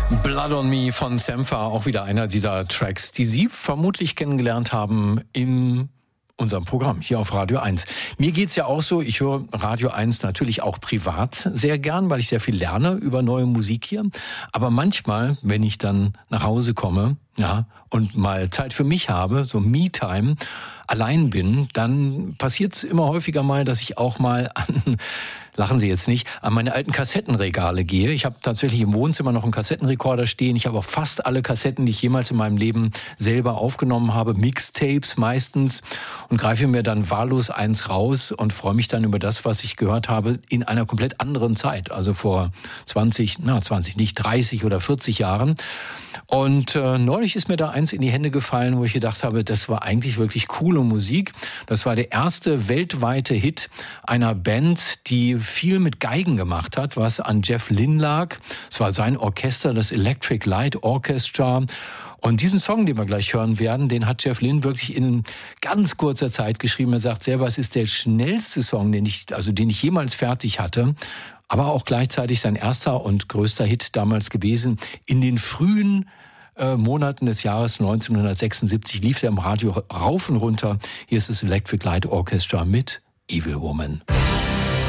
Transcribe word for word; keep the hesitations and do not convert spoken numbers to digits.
Blood on Me von Sampha, auch wieder einer dieser Tracks, die Sie vermutlich kennengelernt haben in unserem Programm hier auf Radio eins. Mir geht's ja auch so, ich höre Radio eins natürlich auch privat sehr gern, weil ich sehr viel lerne über neue Musik hier. Aber manchmal, wenn ich dann nach Hause komme, ja, und mal Zeit für mich habe, so Me-Time, allein bin, dann passiert's immer häufiger mal, dass ich auch mal an, lachen Sie jetzt nicht, an meine alten Kassettenregale gehe. Ich habe tatsächlich im Wohnzimmer noch einen Kassettenrekorder stehen. Ich habe auch fast alle Kassetten, die ich jemals in meinem Leben selber aufgenommen habe, Mixtapes meistens, und greife mir dann wahllos eins raus und freue mich dann über das, was ich gehört habe, in einer komplett anderen Zeit, also vor zwanzig, na zwanzig, nicht dreißig oder vierzig Jahren. Und äh, neulich ist mir da eins in die Hände gefallen, wo ich gedacht habe, das war eigentlich wirklich coole Musik. Das war der erste weltweite Hit einer Band, die viel mit Geigen gemacht hat, was an Jeff Lynne lag. Es war sein Orchester, das Electric Light Orchestra. Und diesen Song, den wir gleich hören werden, den hat Jeff Lynne wirklich in ganz kurzer Zeit geschrieben. Er sagt selber, es ist der schnellste Song, den ich, also den ich jemals fertig hatte. Aber auch gleichzeitig sein erster und größter Hit damals gewesen. In den frühen äh, Monaten des Jahres neunzehnhundertsechsundsiebzig lief er im Radio rauf und runter. Hier ist das Electric Light Orchestra mit Evil Woman.